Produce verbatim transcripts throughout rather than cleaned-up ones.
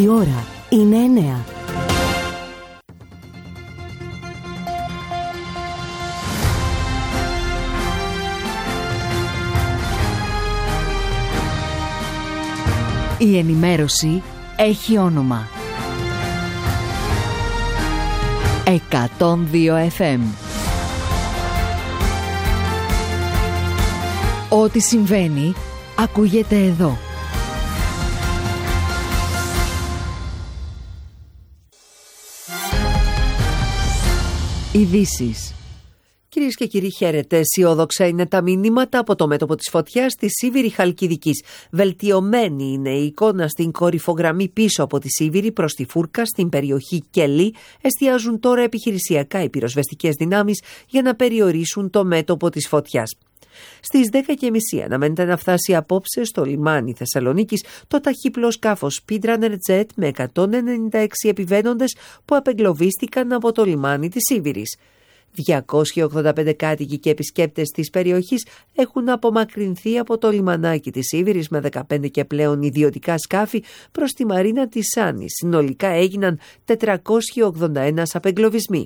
Η ώρα είναι εννέα. Η ενημέρωση έχει όνομα. εκατόν δύο εφ εμ. Ό,τι συμβαίνει ακούγεται εδώ. Ειδήσεις. Κυρίες και κύριοι, χαίρετε. Αισιόδοξα είναι τα μηνύματα από το μέτωπο της φωτιάς στη Σίβηρη Χαλκιδικής. Βελτιωμένη είναι η εικόνα στην κορυφογραμμή πίσω από τη Σίβηρη προς τη Φούρκα, στην περιοχή Κελή. Εστιάζουν τώρα επιχειρησιακά οι πυροσβεστικές δυνάμεις για να περιορίσουν το μέτωπο της φωτιάς. Στις δέκα και μισή αναμένεται να φτάσει απόψε στο λιμάνι Θεσσαλονίκης το ταχύπλο σκάφος Speedrunner Jet με εκατόν ενενήντα έξι επιβαίνοντες που απεγκλωβίστηκαν από το λιμάνι της Σίβηρης. διακόσιοι ογδόντα πέντε κάτοικοι και επισκέπτες της περιοχής έχουν απομακρυνθεί από το λιμανάκι της Σίβηρης με δεκαπέντε και πλέον ιδιωτικά σκάφη προς τη μαρίνα της Σάνης. Συνολικά έγιναν τετρακόσιοι ογδόντα ένα απεγκλωβισμοί.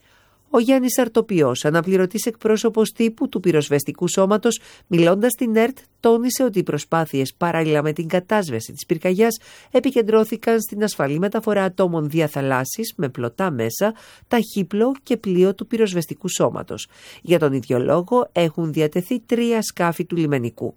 Ο Γιάννης Αρτοπιός, αναπληρωτής εκπρόσωπος τύπου του πυροσβεστικού σώματος, μιλώντας στην ΕΡΤ, τόνισε ότι οι προσπάθειες παράλληλα με την κατάσβεση της πυρκαγιάς επικεντρώθηκαν στην ασφαλή μεταφορά ατόμων δια θαλάσσης με πλωτά μέσα, ταχύπλο και πλοίο του πυροσβεστικού σώματος. Για τον ίδιο λόγο έχουν διατεθεί τρία σκάφη του λιμενικού.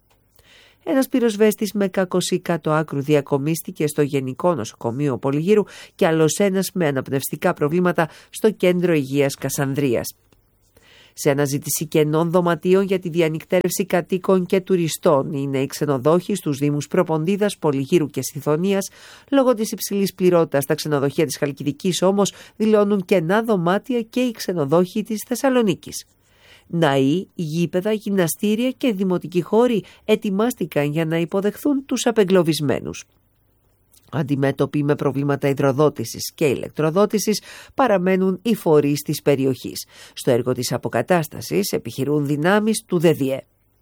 Ένας πυροσβέστης με κακωσή κάτω άκρου διακομίστηκε στο Γενικό Νοσοκομείο Πολυγύρου και άλλος ένας με αναπνευστικά προβλήματα στο Κέντρο Υγείας Κασανδρίας. Σε αναζήτηση κενών δωματίων για τη διανυκτέρευση κατοίκων και τουριστών είναι οι ξενοδόχοι στους Δήμους Προποντίδας, Πολυγύρου και Σιδωνίας. Λόγω της υψηλής πληρότητας στα ξενοδοχεία της Χαλκιδικής όμως δηλώνουν κενά δωμάτια και οι ξενοδόχοι της Θεσσαλονίκης. Ναοί, γήπεδα, γυμναστήρια και δημοτικοί χώροι ετοιμάστηκαν για να υποδεχθούν τους απεγκλωβισμένους. Αντιμέτωποι με προβλήματα υδροδότησης και ηλεκτροδότησης παραμένουν οι φορείς της περιοχής. Στο έργο της αποκατάστασης επιχειρούν δυνάμεις του ΔΕΔΙΕ.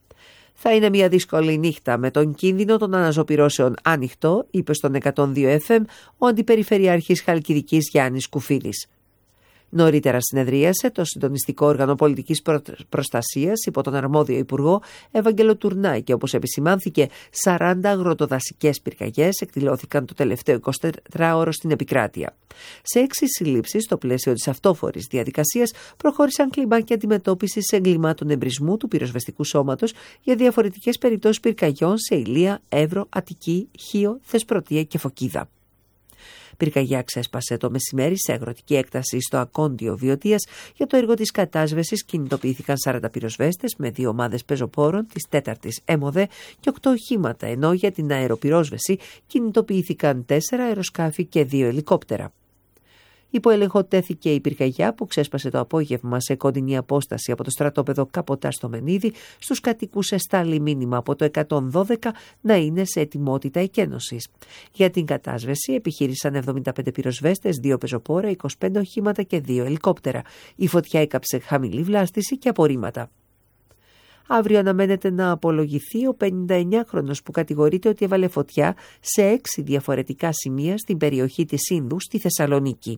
Θα είναι μια δύσκολη νύχτα με τον κίνδυνο των αναζωπυρώσεων ανοιχτό, είπε στον εκατόν δύο εφ εμ ο Αντιπεριφερειάρχης Χαλκιδικής Γιάννης Κουφίδης. Νωρίτερα συνεδρίασε το Συντονιστικό Όργανο Πολιτικής Προστασίας υπό τον αρμόδιο Υπουργό Ευαγγέλο Τουρνάκη και όπως επισημάνθηκε σαράντα αγροτοδασικές πυρκαγιές εκδηλώθηκαν το τελευταίο εικοσιτετράωρο στην επικράτεια. Σε έξι συλλήψεις στο πλαίσιο της αυτόφορης διαδικασίας προχώρησαν κλιμάκια αντιμετώπισης εγκλημάτων εμπρισμού του πυροσβεστικού σώματος για διαφορετικές περιπτώσεις πυρκαγιών σε Ηλεία, Εύρο, Αττική, Χίο, Θεσπρωτεία και Φωκίδα. Πυρκαγιά ξέσπασε το μεσημέρι σε αγροτική έκταση στο Ακόντιο Βιωτίας. Για το έργο της κατάσβεσης κινητοποιήθηκαν σαράντα πυροσβέστες με δύο ομάδες πεζοπόρων της τέταρτης ΕΜΟΔΕ και οκτώ οχήματα, ενώ για την αεροπυρόσβεση κινητοποιήθηκαν τέσσερα αεροσκάφη και δύο ελικόπτερα. Υπό έλεγχο τέθηκε η πυρκαγιά που ξέσπασε το απόγευμα σε κοντινή απόσταση από το στρατόπεδο Καποτά στο Μενίδη. Στους κατοικούς εστάλει μήνυμα από το εκατόν δώδεκα να είναι σε ετοιμότητα εκένωσης. Για την κατάσβεση επιχείρησαν εβδομήντα πέντε πυροσβέστες, δύο πεζοπόρα, είκοσι πέντε οχήματα και δύο ελικόπτερα. Η φωτιά έκαψε χαμηλή βλάστηση και απορρίμματα. Αύριο αναμένεται να απολογηθεί ο πενηνταεννιάχρονος που κατηγορείται ότι έβαλε φωτιά σε έξι διαφορετικά σημεία στην περιοχή της Ίνδου στη Θεσσαλονίκη.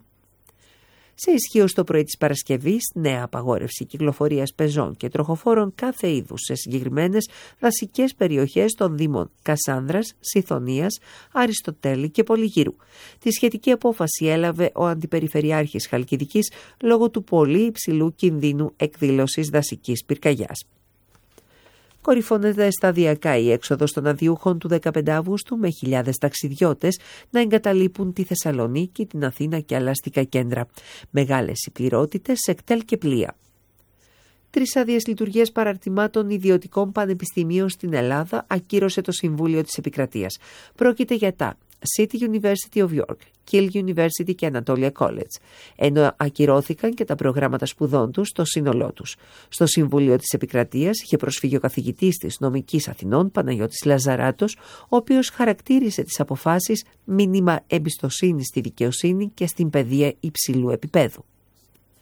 Σε ισχύω το πρωί της Παρασκευής, νέα απαγόρευση κυκλοφορίας πεζών και τροχοφόρων κάθε είδους σε συγκεκριμένες δασικές περιοχές των Δήμων Κασάνδρας, Σιθωνίας, Αριστοτέλη και Πολυγύρου. Τη σχετική απόφαση έλαβε ο Αντιπεριφερειάρχης Χαλκιδικής λόγω του πολύ υψηλού κινδύνου εκδήλωσης δασικής πυρκαγιάς. Κορυφώνεται σταδιακά η έξοδος των αδειούχων του δεκαπέντε Αυγούστου με χιλιάδες ταξιδιώτες να εγκαταλείπουν τη Θεσσαλονίκη, την Αθήνα και άλλα αστικά κέντρα. Μεγάλες οι πληρότητες σε κτέλ και πλοία. Τρεις άδειες λειτουργίας παραρτημάτων ιδιωτικών πανεπιστημίων στην Ελλάδα ακύρωσε το Συμβούλιο της Επικρατείας. Πρόκειται για τα City University of York, Keele University και Anatolia College, ενώ ακυρώθηκαν και τα προγράμματα σπουδών τους στο σύνολό τους. Στο Συμβούλιο της Επικρατείας είχε προσφύγει ο καθηγητής της Νομικής Αθηνών, Παναγιώτης Λαζαράτος, ο οποίος χαρακτήρισε τις αποφάσεις μήνυμα εμπιστοσύνης στη δικαιοσύνη και στην παιδεία υψηλού επίπεδου.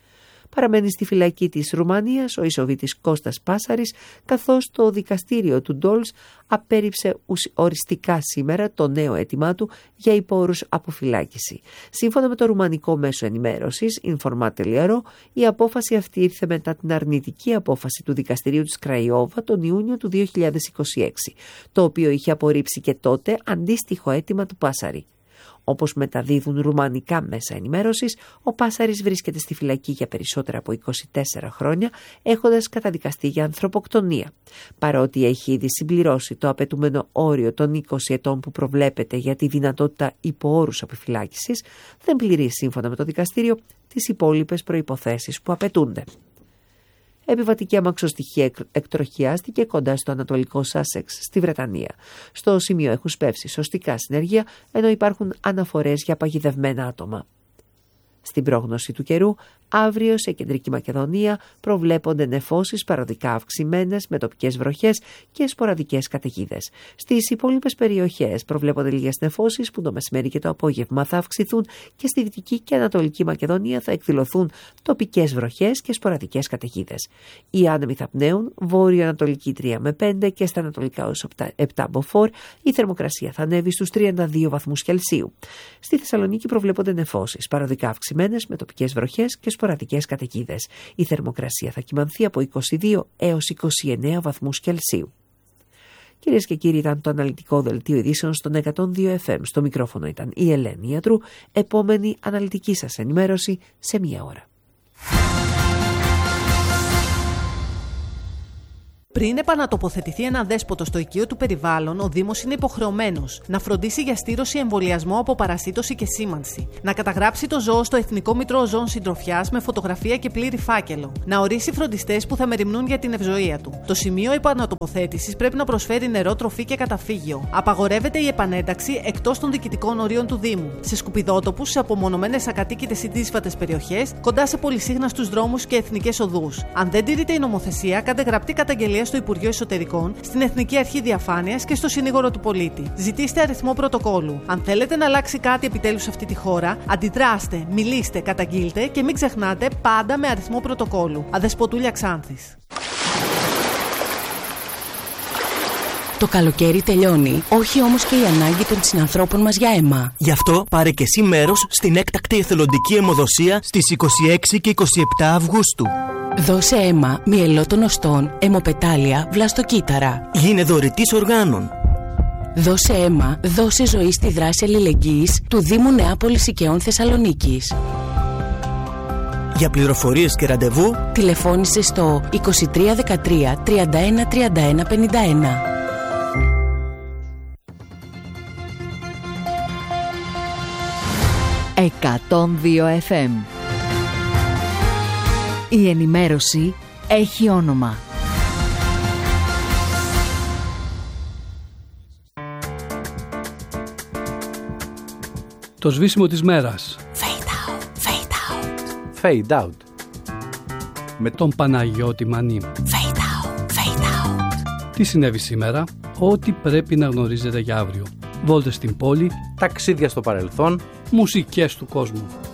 Παραμένει στη φυλακή της Ρουμανίας ο Ισοβίτης Κώστας Πάσαρης, καθώς το δικαστήριο του Ντόλς απέρριψε οριστικά σήμερα το νέο αίτημά του για υπόρους αποφυλάκηση. Σύμφωνα με το ρουμανικό μέσο ενημέρωσης Informat.ro, η απόφαση αυτή ήρθε μετά την αρνητική απόφαση του δικαστηρίου της Κραϊόβα τον Ιούνιο του δύο χιλιάδες είκοσι έξι, το οποίο είχε απορρίψει και τότε αντίστοιχο αίτημα του Πάσαρη. Όπως μεταδίδουν ρουμανικά μέσα ενημέρωσης, ο Πάσαρης βρίσκεται στη φυλακή για περισσότερα από είκοσι τέσσερα χρόνια, έχοντας καταδικαστεί για ανθρωποκτονία. Παρότι έχει ήδη συμπληρώσει το απαιτούμενο όριο των είκοσι ετών που προβλέπεται για τη δυνατότητα υποόρους αποφυλάκησης, δεν πληρεί σύμφωνα με το δικαστήριο τις υπόλοιπες προϋποθέσεις που απαιτούνται. Επιβατική αμαξοστοιχεία εκτροχιάστηκε κοντά στο ανατολικό Σάσεξ στη Βρετανία. Στο σημείο έχουν σπεύσει σωστικά συνεργεία, ενώ υπάρχουν αναφορές για παγιδευμένα άτομα. Στην πρόγνωση του καιρού, αύριο σε Κεντρική Μακεδονία προβλέπονται νεφώσεις παροδικά αυξημένες με τοπικές βροχές και σποραδικές καταιγίδες. Στις υπόλοιπες περιοχές προβλέπονται λίγες νεφώσεις που το μεσημέρι και το απόγευμα θα αυξηθούν και στη Δυτική και Ανατολική Μακεδονία θα εκδηλωθούν τοπικές βροχές και σποραδικές καταιγίδες. Οι άνεμοι θα πνέουν βόρειο-ανατολική τρία με πέντε και στα ανατολικά ως επτά μποφόρ. Η θερμοκρασία θα ανέβει στους τριάντα δύο βαθμούς Κελσίου. Στη Θεσσαλονίκη προβλέπονται νεφώσεις παροδικά αυξημένες με τοπικές βροχές και σποραδικές καταιγίδες. Η θερμοκρασία θα κυμανθεί από είκοσι δύο έως είκοσι εννέα βαθμούς Κελσίου. Κυρίες και κύριοι, ήταν το αναλυτικό δελτίο ειδήσεων στον εκατόν δύο εφ εμ. Στο μικρόφωνο ήταν η Ελένη Ιατρού. Επόμενη αναλυτική σας ενημέρωση σε μία ώρα. Πριν επανατοποθετηθεί ένα δέσποτο στο οικείο του περιβάλλον, ο Δήμος είναι υποχρεωμένος να φροντίσει για στήρωση, εμβολιασμό από παρασίτωση και σήμανση, να καταγράψει το ζώο στο Εθνικό Μητρό Ζώων Συντροφιάς με φωτογραφία και πλήρη φάκελο, να ορίσει φροντιστές που θα μεριμνούν για την ευζοία του. Το σημείο επανατοποθέτησης πρέπει να προσφέρει νερό, τροφή και καταφύγιο. Απαγορεύεται η επανένταξη εκτός των διοικητικών ορίων του Δήμου, σε σκουπιδότοπους, σε απομονωμένες ακατοίκητες ή δύσβατες περιοχές, κοντά σε πολυσύχναστους δρόμους και εθνικές οδούς. Αν δεν τηρείται η νομοθεσία, κάντε γραπτή καταγγελία στο Υπουργείο Εσωτερικών, στην Εθνική Αρχή Διαφάνειας και στο Συνήγορο του Πολίτη. Ζητήστε αριθμό πρωτοκόλου. Αν θέλετε να αλλάξει κάτι επιτέλους σε αυτή τη χώρα, αντιδράστε, μιλήστε, καταγγείλτε και μην ξεχνάτε πάντα με αριθμό πρωτοκόλου. Αδεσποτούλια Ξάνθης. Το καλοκαίρι τελειώνει, όχι όμως και η ανάγκη των συνανθρώπων μας για αίμα. Γι' αυτό πάρε και εσύ μέρος στην έκτακτη εθελοντική αιμοδοσία στις είκοσι έξι και είκοσι επτά Αυγούστου. Δώσε αίμα μυελό των οστών, αιμοπετάλια, βλαστοκύτταρα. Γίνε δωρητής οργάνων. Δώσε αίμα, δώσε ζωή στη δράση αλληλεγγύης του Δήμου Νεάπολης Οικαιών Θεσσαλονίκης. Για πληροφορίες και ραντεβού, τηλεφώνησε στο είκοσι τρία δεκατρία τριάντα ένα τριάντα ένα πενήντα ένα. εκατόν δύο εφ εμ. Η ενημέρωση έχει όνομα. Το σβήσιμο της μέρας. Fade out, fade out. Fade out. Με τον Παναγιώτη Μανή. Fade out, fade out. Τι συνέβη σήμερα? Ό,τι πρέπει να γνωρίζετε για αύριο. Βόλτες στην πόλη. Ταξίδια στο παρελθόν. Μουσικές του κόσμου.